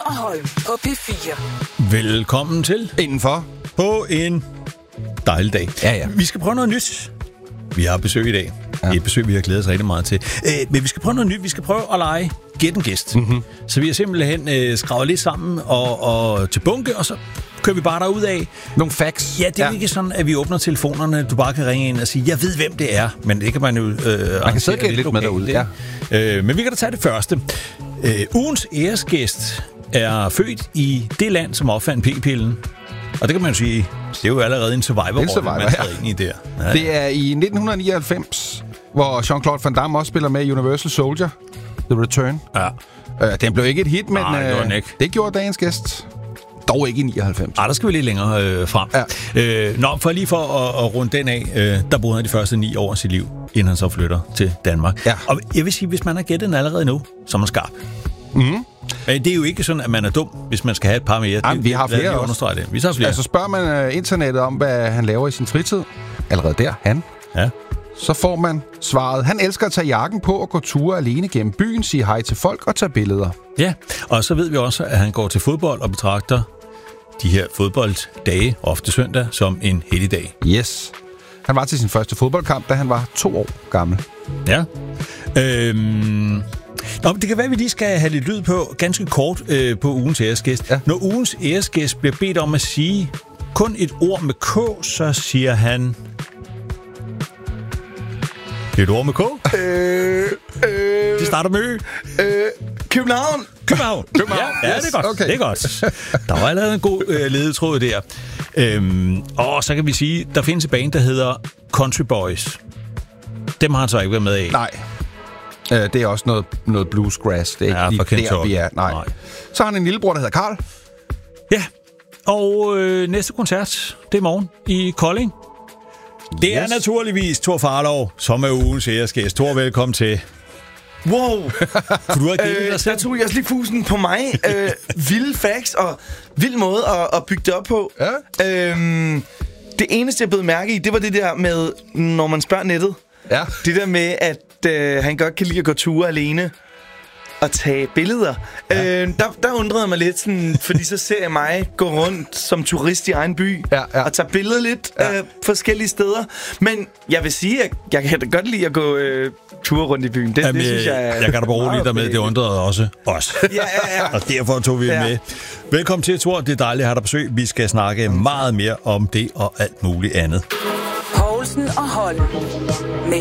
og Holm på P4. Velkommen til Indenfor. på en dejlig dag. Ja. Vi skal prøve noget nyt. Vi har besøg i dag. Ja. Det er et besøg, vi har glædet os rigtig meget til. Men vi skal prøve noget nyt. Vi skal prøve at lege Gæt en Gæst. Mm-hmm. Så vi har simpelthen skravet lidt sammen og til bunke, og så kører vi bare derud af. Nogle facts. Ja, det er ikke sådan, at vi åbner telefonerne. Du bare kan ringe ind og sige, jeg ved, hvem det er. Men det kan man jo... Man kan sidde og gætte lidt med derude, ja. Men vi kan da tage det første. Ugens æresgæst er født i det land, som opfandt p-pillen. Og det kan man jo sige, det er jo allerede en survivor-rolle, man træder ind i der. Ja. Det er i 1999, hvor Jean-Claude Van Damme også spiller med i Universal Soldier, The Return. Ja. Den blev ikke et hit, men det gjorde dagens gæst. Dog ikke i 99. Der skal vi lidt længere frem. Ja. For at runde den af, der boede han de første 9 år af sit liv, inden han så flytter til Danmark. Ja. Og jeg vil sige, hvis man har gættet den allerede nu, så er man skarp. Mm. Det er jo ikke sådan, at man er dum, hvis man skal have et par mere. Jamen, vi har flere også. Vi tager flere. Altså spørger man internettet om, hvad han laver i sin fritid, allerede der, så får man svaret. Han elsker at tage jakken på og gå ture alene gennem byen, sige hej til folk og tage billeder. Ja, og så ved vi også, at han går til fodbold og betragter de her fodbolddage, ofte søndag, som en helligdag. Yes. Han var til sin første fodboldkamp, da han var 2 år gammel. Ja. Det kan være, at vi lige skal have lidt lyd på, ganske kort, på ugens æresgæst. Ja. Når ugens æresgæst bliver bedt om at sige kun et ord med K, så siger han... Et ord med K? Det starter med Ø. København. Ja, det er godt. Okay. Det er godt. Der var allerede en god ledetråd der. Og så kan vi sige, der findes et band, der hedder Country Boys. Dem har han så ikke været med af. Nej. Det er også noget bluesgrass. Det er ikke lige der, vi er. Nej. Så har han en lillebror, der hedder Karl. Ja. Og næste koncert, det er morgen i Kolding. Det er naturligvis Thor Farlov, som er ugens æresgæst. Thor, velkommen til. Wow! Du har givet dig selv. Der tog jeg lige fusen på mig. Vilde facts og vild måde at bygge det op på. Ja. Det eneste, jeg blev mærke i, det var det der med, når man spørger nettet. Ja. Det der med, at han godt kan lide at gå ture alene og tage billeder. Ja. Der undrede jeg mig lidt, sådan, fordi så ser jeg mig gå rundt som turist i egen by og tage billeder lidt forskellige steder. Men jeg vil sige, at jeg kan da godt lide at gå ture rundt i byen. Det synes jeg... Jeg kan da berolige dig med, det undrede også os. Ja. Og derfor tog vi med. Velkommen til, Thor. Det er dejligt at have dig besøg. Vi skal snakke meget mere om det og alt muligt andet. Poulsen og Holm.